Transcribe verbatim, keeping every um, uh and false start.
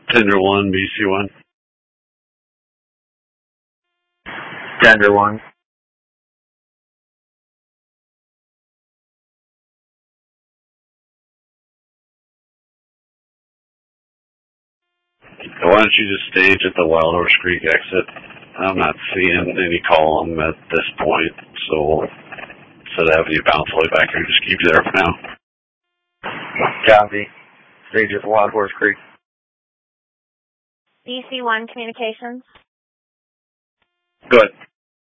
Tender one, B C one. Tender one. Why don't you just stage at the Wild Horse Creek exit? I'm not seeing any column at this point, so instead of having you bounce all the way back here, just keep you there for now. Copy. Stage at the Wild Horse Creek. B C one Communications. Go ahead.